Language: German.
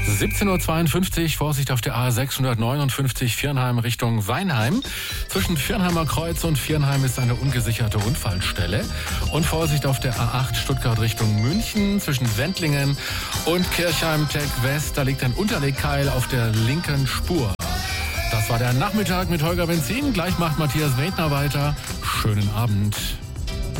17:52 Uhr, Vorsicht auf der A659 Viernheim Richtung Weinheim. Zwischen Viernheimer Kreuz und Viernheim ist eine ungesicherte Unfallstelle. Und Vorsicht auf der A8 Stuttgart Richtung München. Zwischen Sendlingen und Kirchheim-Tech West, da liegt ein Unterlegkeil auf der linken Spur. Das war der Nachmittag mit Holger Benzin. Gleich macht Matthias Wedner weiter. Schönen Abend.